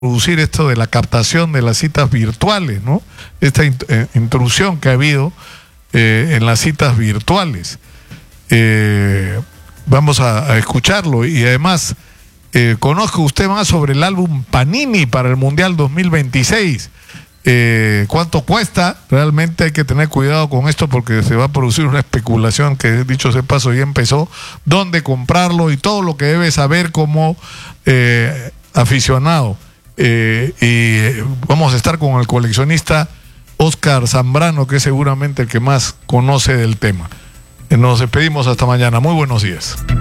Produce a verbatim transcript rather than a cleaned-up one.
producir esto de la captación de las citas virtuales, ¿no? Esta int eh, intrusión que ha habido eh, en las citas virtuales. Eh, vamos a, a escucharlo y además eh, conozca usted más sobre el álbum Panini para el Mundial dos mil veintiséis. Eh, ¿Cuánto cuesta? Realmente hay que tener cuidado con esto porque se va a producir una especulación que, dicho sea paso, ya empezó. ¿Dónde comprarlo? Y todo lo que debe saber como eh, aficionado. Eh, y vamos a estar con el coleccionista Oscar Zambrano, que es seguramente el que más conoce del tema. Nos despedimos hasta mañana. Muy buenos días.